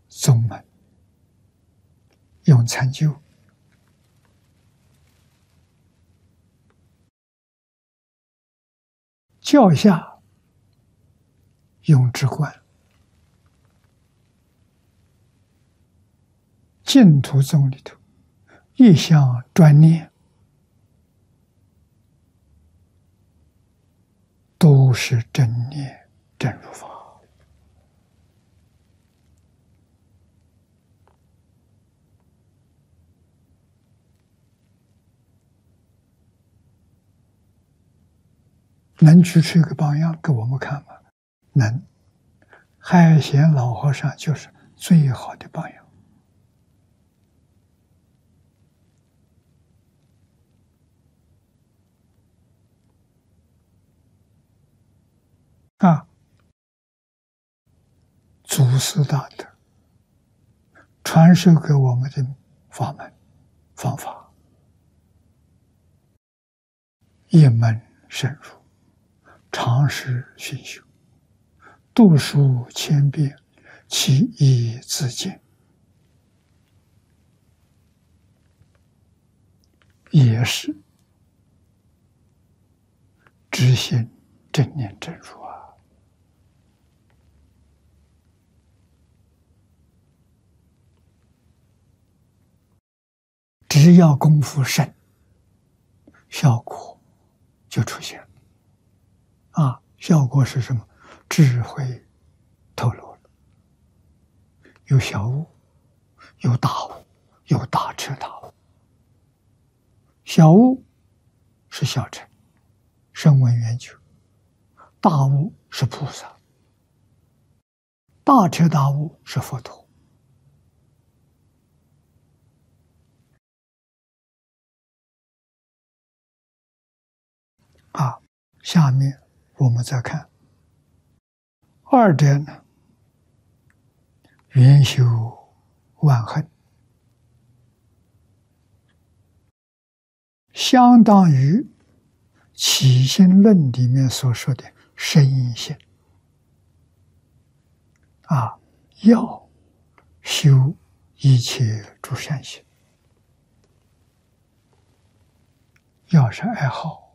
宗门，用参究；教下用直观。净土宗里头一向专念，都是真念真如法。能举出一个榜样给我们看吗？能。海贤老和尚就是最好的榜样。祖师大德传授给我们的法门方法，一门深入，常识熏修，读书千遍，其义自见，也是知行正念正入啊。只要功夫深，效果就出现了。效果是什么？智慧透露了，有小悟，有大悟，有大彻大悟。小悟是小乘，声闻缘觉；大悟是菩萨，大彻大悟是佛陀。下面我们再看二者呢，圆修万恨，相当于起心论里面所说的身心要修一切诸善行。要是爱好，